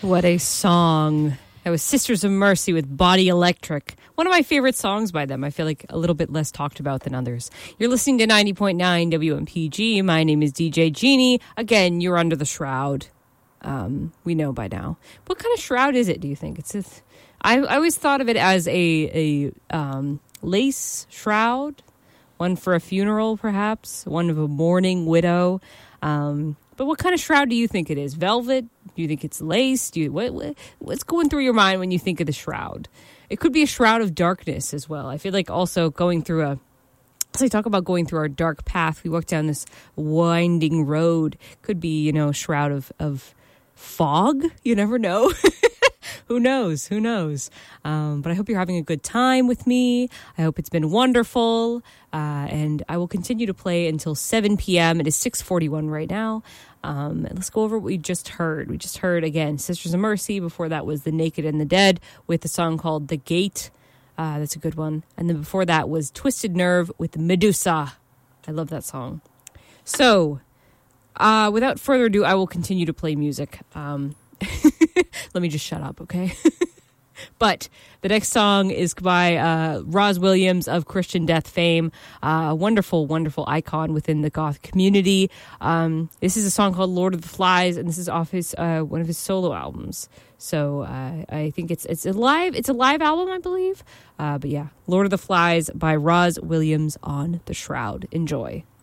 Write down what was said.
What a song. That was Sisters of Mercy with Body Electric. One of my favorite songs by them. I feel like a little bit less talked about than others. You're listening to 90.9 WMPG. My name is DJ Jeannie. Again, you're under the shroud. We know by now. What kind of shroud is it, do you think? I always thought of it as a lace shroud. One for a funeral, perhaps. One of a mourning widow. But what kind of shroud do you think it is? Velvet? Do you think it's lace? What's going through your mind when you think of the shroud? It could be a shroud of darkness as well. I feel like also as I talk about going through our dark path, we walk down this winding road. Could be, a shroud of fog. You never know. Who knows? But I hope you're having a good time with me. I hope it's been wonderful. And I will continue to play until 7 p.m. It is 6:41 right now. Let's go over what we just heard. We just heard, again, Sisters of Mercy. Before that was The Naked and the Dead with a song called The Gate. That's a good one. And then before that was Twisted Nerve with Medusa. I love that song. So, without further ado, I will continue to play music. Let me just shut up, okay? But the next song is by Roz Williams of Christian Death fame, a wonderful, wonderful icon within the goth community. This is a song called Lord of the Flies, and this is off his one of his solo albums. So I think it's a live album, I believe. But yeah, Lord of the Flies by Roz Williams on The Shroud. Enjoy.